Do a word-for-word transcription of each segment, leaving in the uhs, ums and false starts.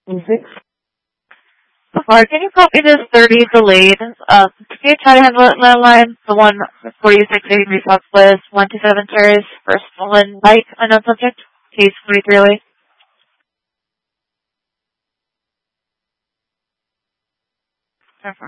Music. Before, can you copy this thirty delayed? Uh, can you try to handle it landline? The one forty-six eighty-three Southwest, one two seven Terrace, first one light, unknown subject, case forty-three oh eight. Therefore.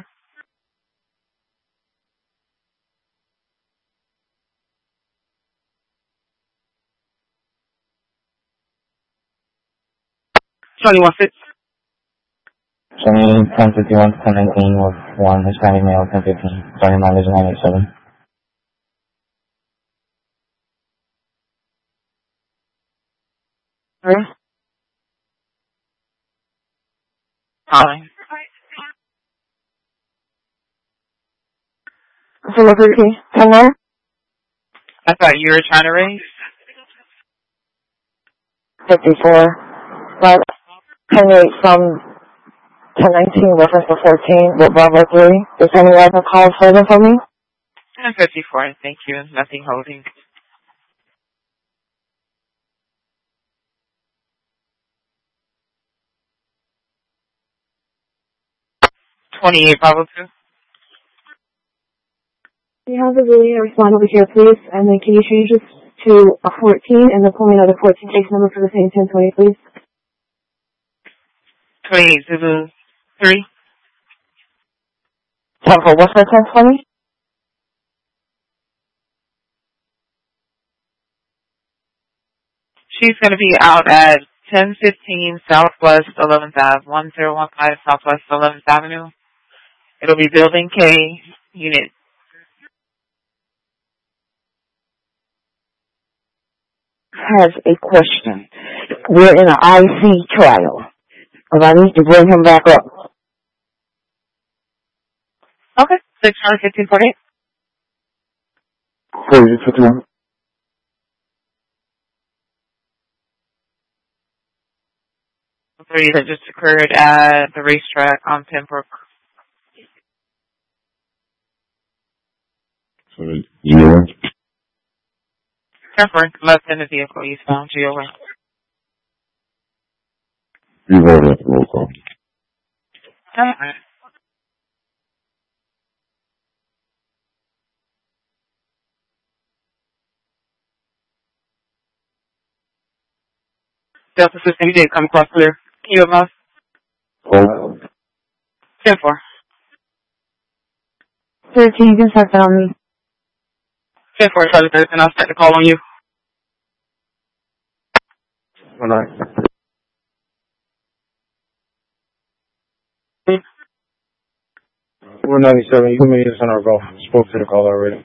twenty-one six. Twenty ten fifty one ten nineteen with one Hispanic male ten fifteen. Starting mileage nine eight seven. Sorry. Calling. Celebrity. Hello? I thought you were trying to raise. fifty-four. But ten eight from ten nineteen, reference to fourteen, with Bravo three. Does anyone have a call further for me? ten fifty-four, thank you. Nothing holding. twenty-eight Bravo two. You have the Boolean respond over here, please, and then can you change this to a fourteen and then pull me another fourteen case number for the same ten twenty, please? twenty-eight Zulu three. Temple, what's that ten twenty? She's going to be out at ten fifteen Southwest eleventh Avenue, one zero one five Southwest eleventh Avenue. It'll be Building K, Unit. Has a question. We're in an I C trial, and I need to bring him back up. Okay. six hundred fifteen forty-eight. forty-six fifty-one. Three that just occurred at the racetrack on Pembroke. Zero. Temper, left in the vehicle, eastbound, G O A. You've already had the roll call. Alright. Delta system, you did come across clear. You have us? Oh. ten four. thirteen, you can start that on me. ten four, Charlie Thurston, I'll start the call on you. One nine. We're ninety-seven. You can meet us on our call. Spoke to the call already.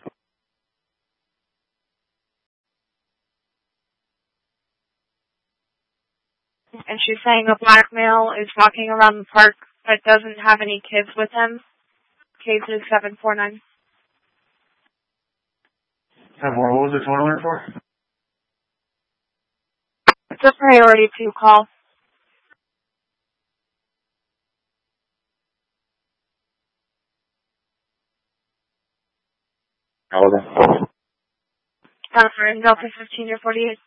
And she's saying a black male is walking around the park but doesn't have any kids with him. Case is seven four nine. What was the total here for? It's a priority two call. How was it? Confirm Delta fifteen or forty-eight.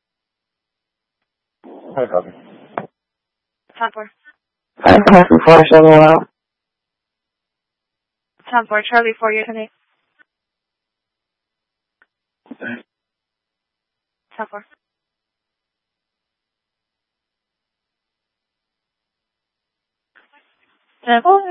Hi, copy. ten four. I pass before I shut it out. ten four, Charlie four, you eight. ten four. ten four.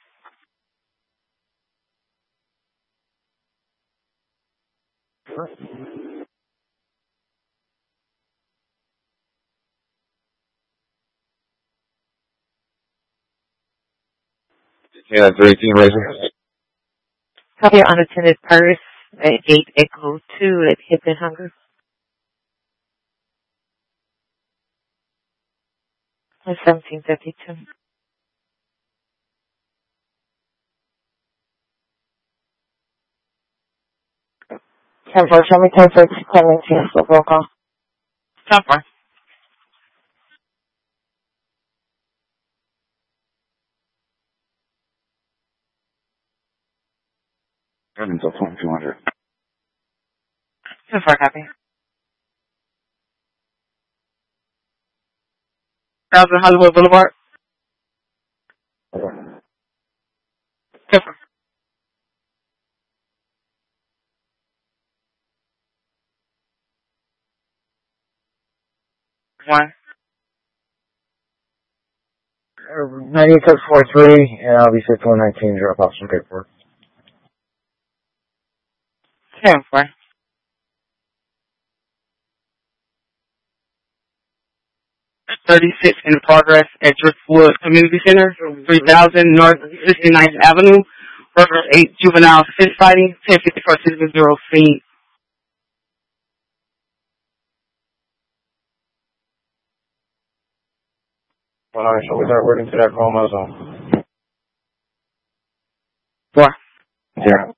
Yeah, three eighteen Razor. Copy your unattended purse at eight Echo two at Hip and Hunger. It's seventeen fifty-two. ten four, show me ten for ten nineteen, so roll call. ten four. Until twenty-two hundred. ten four, copy. Thousand Hollywood Boulevard. Okay. Yes, sir. One. ninety-eight six four three, and I'll be fifty-one nineteen, drop off some paperwork. Ten four. thirty-six in progress at Driftwood Community Center, three thousand North sixty-ninth Avenue. Workers eight juvenile fist fighting, ten fifty-four citizen zero feet. Well, alright, so we start working to that coma zone. Four. Zero.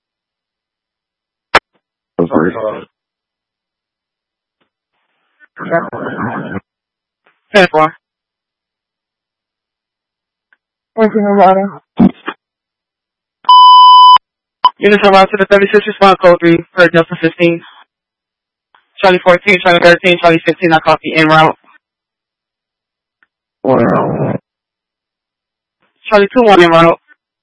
Ten four. Working Nevada. Units arrived to the thirty-six response code three for Delta fifteen. Charlie fourteen, Charlie thirteen, Charlie fifteen, I copy en route. Wow. Charlie two one en route.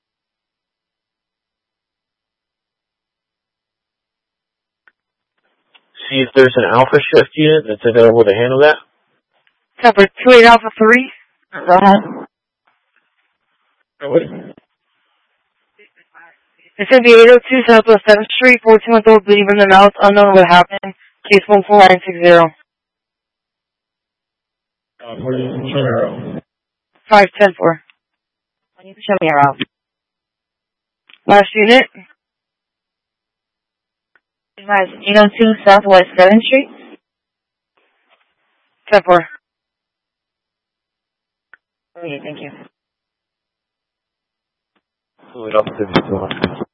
See if there's an alpha shift unit that's available to handle that. Temper two eight Alpha three. Go ahead. What? It's going to be eight oh two Southwest seventh Street, fourteen month old bleeding from the mouth, unknown what happened. Case one four nine six zero. Uh, what are you showing five ten four. Show me around. Last unit. Guys, eight oh two Southwest seventh Street. ten four. Okay, thank you. Wait, I'll do this.